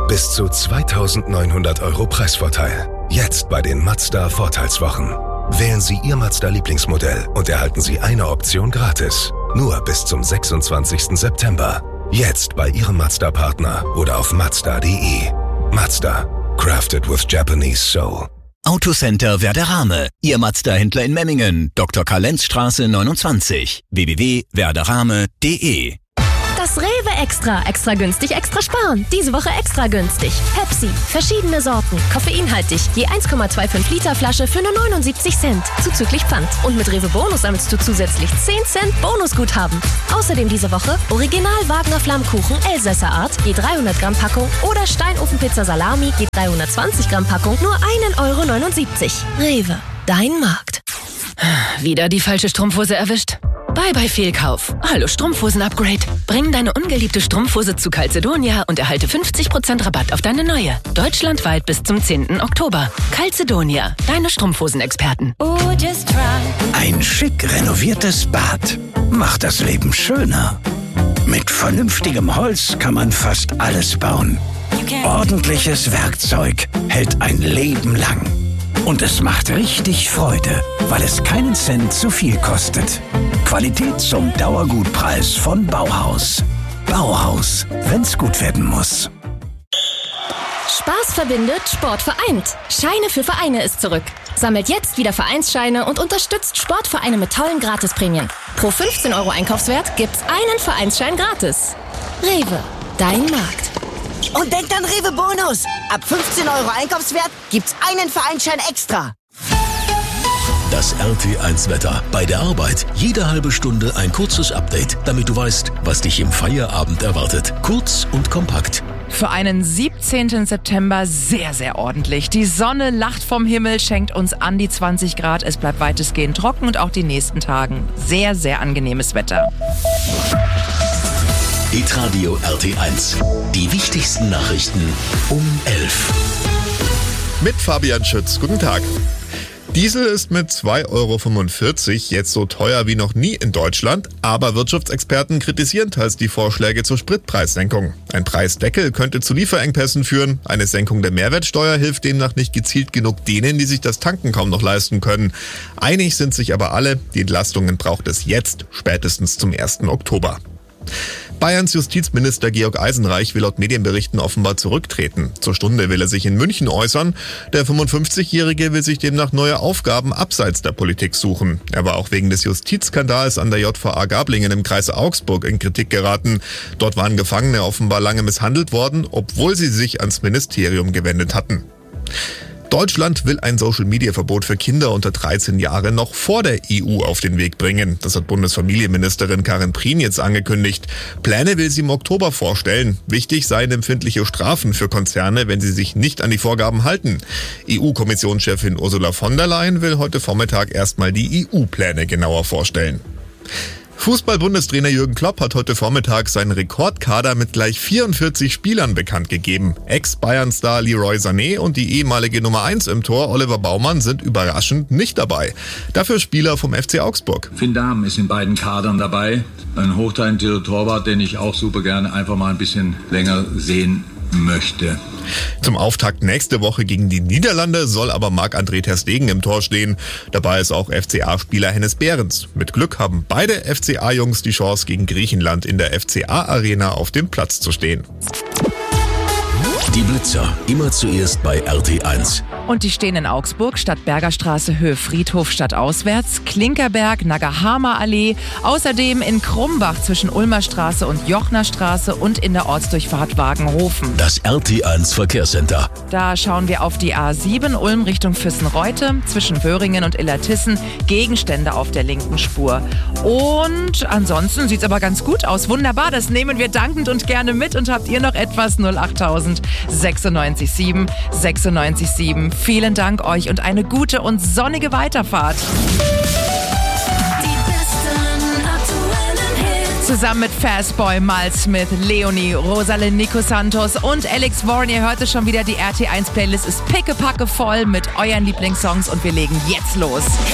Bis zu 2.900 € Preisvorteil. Jetzt bei den Mazda Vorteilswochen. Wählen Sie Ihr Mazda-Lieblingsmodell und erhalten Sie eine Option gratis. Nur bis zum 26. September. Jetzt bei Ihrem Mazda-Partner oder auf Mazda.de. Mazda. Crafted with Japanese Soul. Autocenter Werderame. Ihr Mazda-Händler in Memmingen. Dr. Karl-Lenz-Straße 29. www.werderame.de. Das Rewe Extra. Extra günstig, extra sparen. Diese Woche extra günstig. Pepsi. Verschiedene Sorten. Koffeinhaltig. Je 1,25 Liter Flasche für nur 79 Cent. Zuzüglich Pfand. Und mit Rewe Bonus sammelst du zusätzlich 10 Cent Bonusguthaben. Außerdem diese Woche Original Wagner Flammkuchen Elsässer Art. Je 300 Gramm Packung. Oder Steinofenpizza Salami. Je 320 Gramm Packung. Nur 1,79 €. Rewe. Dein Markt. Wieder die falsche Strumpfhose erwischt? Bye Fehlkauf. Hallo Strumpfhosen-Upgrade. Bring deine ungeliebte Strumpfhose zu Calzedonia und erhalte 50% Rabatt auf deine neue. Deutschlandweit bis zum 10. Oktober. Calzedonia, deine Strumpfhosen-Experten. Ein schick renoviertes Bad macht das Leben schöner. Mit vernünftigem Holz kann man fast alles bauen. Ordentliches Werkzeug hält ein Leben lang. Und es macht richtig Freude, weil es keinen Cent zu viel kostet. Qualität zum Dauergutpreis von Bauhaus. Bauhaus, wenn's gut werden muss. Spaß verbindet, Sport vereint. Scheine für Vereine ist zurück. Sammelt jetzt wieder Vereinsscheine und unterstützt Sportvereine mit tollen Gratisprämien. Pro 15 € Einkaufswert gibt's einen Vereinsschein gratis. Rewe, dein Markt. Und denkt an Rewe Bonus. Ab 15 € Einkaufswert gibt's einen Vereinsschein extra. Das RT1-Wetter. Bei der Arbeit jede halbe Stunde ein kurzes Update, damit du weißt, was dich im Feierabend erwartet. Kurz und kompakt. Für einen 17. September sehr, sehr ordentlich. Die Sonne lacht vom Himmel, schenkt uns an die 20 Grad. Es bleibt weitestgehend trocken und auch die nächsten Tagen sehr, sehr angenehmes Wetter. Hitradio RT1. Die wichtigsten Nachrichten um 11. Mit Fabian Schütz. Guten Tag. Diesel ist mit 2,45 € jetzt so teuer wie noch nie in Deutschland, aber Wirtschaftsexperten kritisieren teils die Vorschläge zur Spritpreissenkung. Ein Preisdeckel könnte zu Lieferengpässen führen, eine Senkung der Mehrwertsteuer hilft demnach nicht gezielt genug denen, die sich das Tanken kaum noch leisten können. Einig sind sich aber alle, die Entlastungen braucht es jetzt, spätestens zum 1. Oktober. Bayerns Justizminister Georg Eisenreich will laut Medienberichten offenbar zurücktreten. Zur Stunde will er sich in München äußern. Der 55-Jährige will sich demnach neue Aufgaben abseits der Politik suchen. Er war auch wegen des Justizskandals an der JVA Gablingen im Kreis Augsburg in Kritik geraten. Dort waren Gefangene offenbar lange misshandelt worden, obwohl sie sich ans Ministerium gewendet hatten. Deutschland will ein Social-Media-Verbot für Kinder unter 13 Jahre noch vor der EU auf den Weg bringen. Das hat Bundesfamilienministerin Karin Prien jetzt angekündigt. Pläne will sie im Oktober vorstellen. Wichtig seien empfindliche Strafen für Konzerne, wenn sie sich nicht an die Vorgaben halten. EU-Kommissionschefin Ursula von der Leyen will heute Vormittag erstmal die EU-Pläne genauer vorstellen. Fußball-Bundestrainer Jürgen Klopp hat heute Vormittag seinen Rekordkader mit gleich 44 Spielern bekannt gegeben. Ex-Bayern-Star Leroy Sané und die ehemalige Nummer 1 im Tor Oliver Baumann sind überraschend nicht dabei. Dafür Spieler vom FC Augsburg. Finn Dahm ist in beiden Kadern dabei. Ein hochtalentierter Torwart, den ich auch super gerne einfach mal ein bisschen länger sehen möchte. Zum Auftakt nächste Woche gegen die Niederlande soll aber Marc-André ter Stegen im Tor stehen. Dabei ist auch FCA-Spieler Hennes Behrens. Mit Glück haben beide FCA-Jungs die Chance, gegen Griechenland in der FCA-Arena auf dem Platz zu stehen. Die Blitzer, immer zuerst bei RT1. Und die stehen in Augsburg, Stadtbergerstraße, Höhe Friedhof, stadtauswärts, Klinkerberg, Nagahama Allee, außerdem in Krumbach zwischen Ulmer Straße und Jochner Straße und in der Ortsdurchfahrt Wagenhofen. Das RT1 Verkehrscenter. Da schauen wir auf die A7 Ulm Richtung Füssenreute, zwischen Wöhringen und Illertissen, Gegenstände auf der linken Spur. Und ansonsten sieht's aber ganz gut aus. Wunderbar, das nehmen wir dankend und gerne mit. Und habt ihr noch etwas? 08000 967 967. Vielen Dank euch und eine gute und sonnige Weiterfahrt. Zusammen mit Fastboy, Mal Smith, Leonie, Rosalind Nico Santos und Alex Warren. Ihr hört es schon wieder, die RT1-Playlist ist pickepacke voll mit euren Lieblingssongs und wir legen jetzt los.